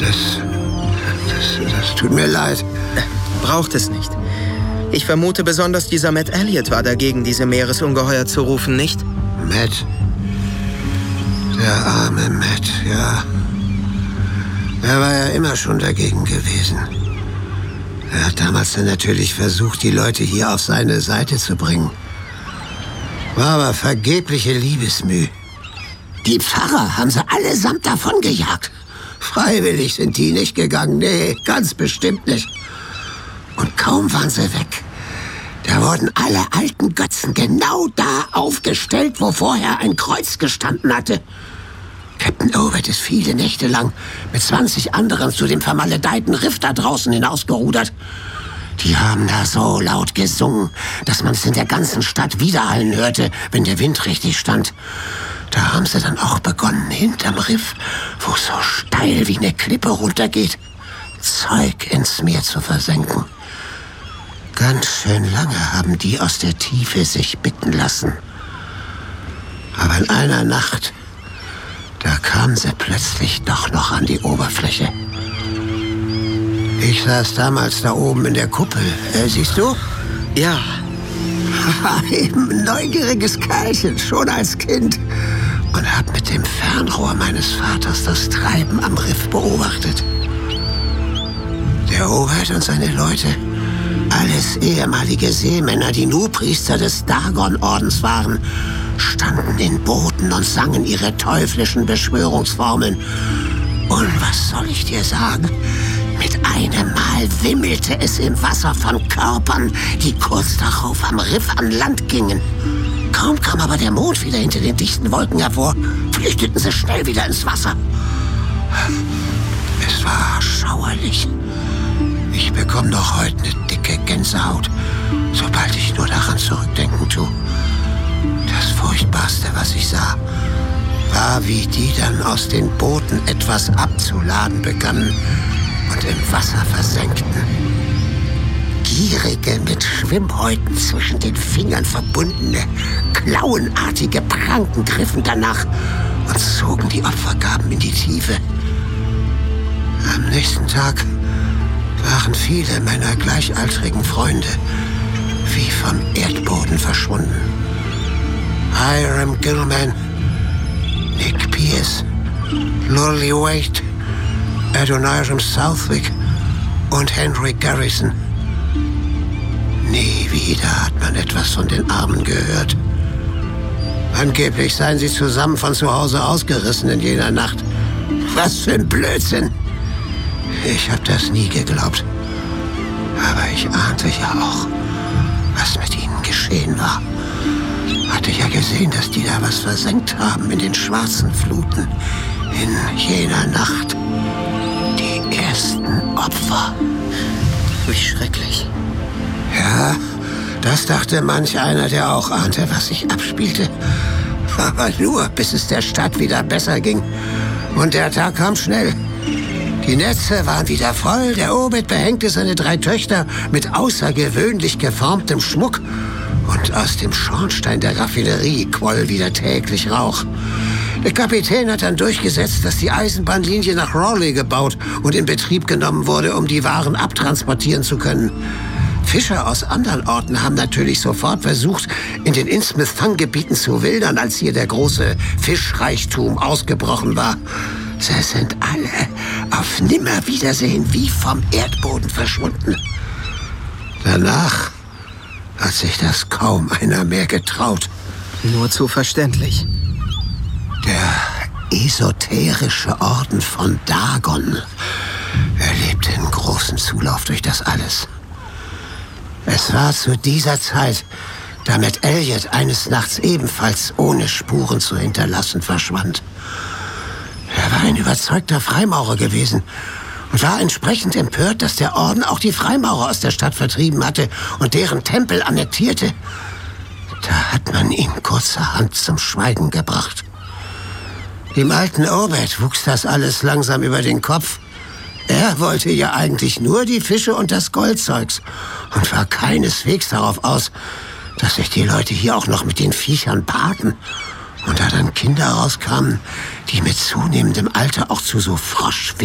Das tut mir leid. Braucht es nicht. Ich vermute, besonders dieser Matt Elliott war dagegen, diese Meeresungeheuer zu rufen, nicht? Matt. Der arme Matt, ja. Er war ja immer schon dagegen gewesen. Er hat damals dann natürlich versucht, die Leute hier auf seine Seite zu bringen. War aber vergebliche Liebesmüh. Die Pfarrer haben sie allesamt davongejagt. Freiwillig sind die nicht gegangen, nee, ganz bestimmt nicht. Und kaum waren sie weg, da wurden alle alten Götzen genau da aufgestellt, wo vorher ein Kreuz gestanden hatte. Captain Obed ist viele Nächte lang mit 20 anderen zu dem vermaledeiten Riff da draußen hinausgerudert. Die haben da so laut gesungen, dass man es in der ganzen Stadt widerhallen hörte, wenn der Wind richtig stand. Da haben sie dann auch begonnen, hinterm Riff, wo es so steil wie eine Klippe runtergeht, Zeug ins Meer zu versenken. Ganz schön lange haben die aus der Tiefe sich bitten lassen. Aber in einer Nacht, da kamen sie plötzlich doch noch an die Oberfläche. Ich saß damals da oben in der Kuppel. Siehst du? Ja. Eben ein neugieriges Kerlchen, schon als Kind. Und hab mit dem Fernrohr meines Vaters das Treiben am Riff beobachtet. Der Obert und seine Leute, alles ehemalige Seemänner, die Nu-Priester des Dagon-Ordens waren, standen in Booten und sangen ihre teuflischen Beschwörungsformeln. Und was soll ich dir sagen? Mit einem Mal wimmelte es im Wasser von Körpern, die kurz darauf am Riff an Land gingen. Kaum kam aber der Mond wieder hinter den dichten Wolken hervor, flüchteten sie schnell wieder ins Wasser. Es war schauerlich. Ich bekomme noch heute eine dicke Gänsehaut, sobald ich nur daran zurückdenken tue. Das Furchtbarste, was ich sah, war, wie die dann aus den Booten etwas abzuladen begannen und im Wasser versenkten. Gierige, mit Schwimmhäuten zwischen den Fingern verbundene, klauenartige Pranken griffen danach und zogen die Opfergaben in die Tiefe. Am nächsten Tag waren viele meiner gleichaltrigen Freunde wie vom Erdboden verschwunden. Hiram Gilman, Nick Pierce, Lully Wade, Adoniram Southwick und Henry Garrison. Nie wieder hat man etwas von den Armen gehört. Angeblich seien sie zusammen von zu Hause ausgerissen in jener Nacht. Was für ein Blödsinn! Ich hab das nie geglaubt. Aber ich ahnte ja auch, was mit ihnen geschehen war. Hatte ja gesehen, dass die da was versenkt haben in den schwarzen Fluten. In jener Nacht. Die ersten Opfer. Wie schrecklich. Ja, das dachte manch einer, der auch ahnte, was sich abspielte. Aber nur, bis es der Stadt wieder besser ging. Und der Tag kam schnell. Die Netze waren wieder voll, der Obed behängte seine 3 Töchter mit außergewöhnlich geformtem Schmuck. Und aus dem Schornstein der Raffinerie quoll wieder täglich Rauch. Der Kapitän hat dann durchgesetzt, dass die Eisenbahnlinie nach Raleigh gebaut und in Betrieb genommen wurde, um die Waren abtransportieren zu können. Fischer aus anderen Orten haben natürlich sofort versucht, in den Innsmouth-Fanggebieten zu wildern, als hier der große Fischreichtum ausgebrochen war. Sie sind alle auf Nimmerwiedersehen wie vom Erdboden verschwunden. Danach hat sich das kaum einer mehr getraut. Nur zu verständlich. Der esoterische Orden von Dagon erlebte einen großen Zulauf durch das alles. Es war zu dieser Zeit, da Matt Elliott eines Nachts ebenfalls ohne Spuren zu hinterlassen verschwand. Er war ein überzeugter Freimaurer gewesen und war entsprechend empört, dass der Orden auch die Freimaurer aus der Stadt vertrieben hatte und deren Tempel annektierte. Da hat man ihn kurzerhand zum Schweigen gebracht. Dem alten Obed wuchs das alles langsam über den Kopf. Er wollte ja eigentlich nur die Fische und das Goldzeugs und war keineswegs darauf aus, dass sich die Leute hier auch noch mit den Viechern paarten. Und da dann Kinder rauskamen, die mit zunehmendem Alter auch zu so